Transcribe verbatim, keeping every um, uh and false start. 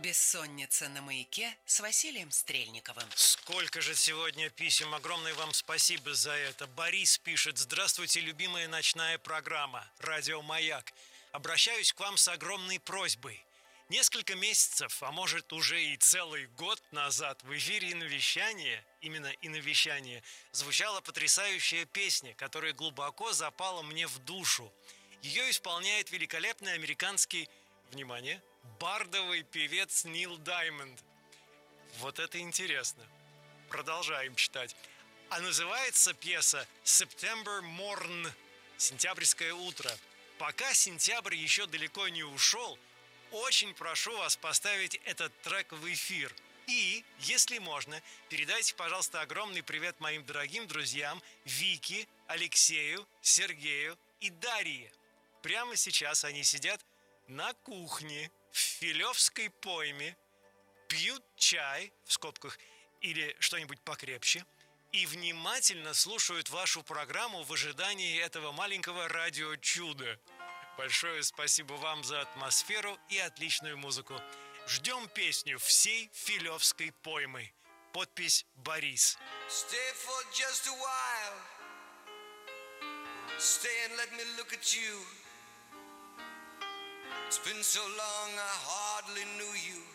Бессонница на маяке с Василием Стрельниковым. Сколько же сегодня писем. Огромное вам спасибо за это. Борис пишет: здравствуйте, любимая ночная программа «Радио Маяк». Обращаюсь к вам с огромной просьбой. Несколько месяцев, а может уже и целый год назад в эфире «Иновещание», именно «Иновещание», звучала потрясающая песня, которая глубоко запала мне в душу. Ее исполняет великолепный американский, внимание, бардовый певец Нил Даймонд. Вот это интересно. Продолжаем читать. А называется пьеса «September Morn» – «Сентябрьское утро». Пока сентябрь еще далеко не ушел, очень прошу вас поставить этот трек в эфир. И, если можно, передайте, пожалуйста, огромный привет моим дорогим друзьям Вике, Алексею, Сергею и Дарье. Прямо сейчас они сидят на кухне в Филевской пойме, пьют чай, в скобках, или что-нибудь покрепче, и внимательно слушают вашу программу в ожидании этого маленького радиочуда. Большое спасибо вам за атмосферу и отличную музыку. Ждем песню всей Филевской поймы. Подпись Борис. Stay for just a while. Stay and let me look at you. It's been so long I hardly knew you.